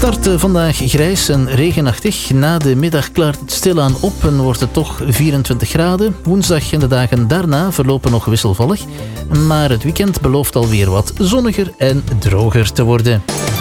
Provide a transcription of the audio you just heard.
Start vandaag grijs en regenachtig. Na de middag klaart het stilaan op en wordt het toch 24 graden. Woensdag en de dagen daarna verlopen nog wisselvallig. Maar het weekend belooft alweer wat zonniger en droger te worden.